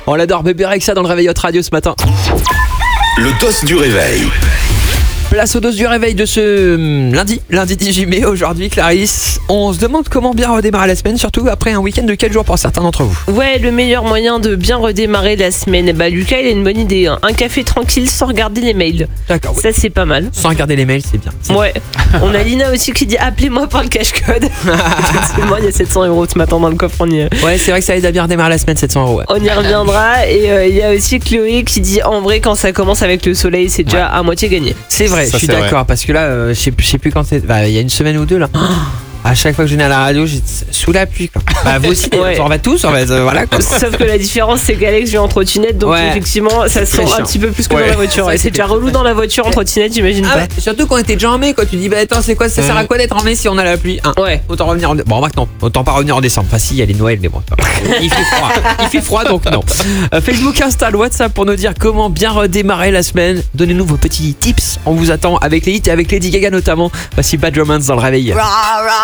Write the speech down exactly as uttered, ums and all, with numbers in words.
On l'adore, Bébé Rexha dans le Réveil Hot Radio ce matin. Le toss du réveil. Place aux doses du réveil de ce hum, lundi, lundi dix-huit mai. Aujourd'hui, Clarisse, on se demande comment bien redémarrer la semaine, surtout après un week-end de quatre jours pour certains d'entre vous. Ouais, le meilleur moyen de bien redémarrer la semaine. Bah, Lucas, il a une bonne idée. Hein. Un café tranquille sans regarder les mails. D'accord, oui. Ça, c'est pas mal. Sans regarder les mails, c'est bien. C'est Ouais. On a Lina aussi qui dit appelez-moi par le cache-code. C'est moi, il y a sept cents euros ce matin dans le coffre. On y, Ouais, c'est vrai que ça aide à bien redémarrer la semaine, sept cents euros. Ouais. on y reviendra. Et euh, il y a aussi Chloé qui dit en vrai, quand ça commence avec le soleil, c'est déjà à moitié gagné. C'est vrai, Ça, je suis c'est vrai. d'accord, parce que là, euh, je sais plus, je sais plus quand c'est. Bah, il y a une semaine ou deux là. À chaque fois que je venais à la radio, j'étais sous la pluie. Quoi. Bah, vous aussi, Ouais. on va tous, on va, euh, voilà. Quoi. Sauf que la différence, c'est qu'Alex vit en trottinette, donc Ouais. effectivement, ça C'est se très sent un chiant. petit peu plus que Ouais. dans la voiture. Ça, Et c'est déjà c'était relou dans la voiture en trottinette, j'imagine Ah pas. ouais, surtout quand on était déjà en mai, quoi. Tu dis, bah attends, c'est quoi, ça sert à quoi d'être en mai si on a la pluie hein. Ouais. Autant revenir en... Bon, remarque, non, autant pas revenir en décembre. Enfin, si, il y a les Noëls, mais bon. Il fait froid. Il fait froid, donc non. Euh, Facebook, Insta, le WhatsApp pour nous dire comment bien redémarrer la semaine. Donnez-nous vos petits tips. On vous attend avec les hits et avec Lady Gaga notamment. Voici Bad Romance dans le réveil.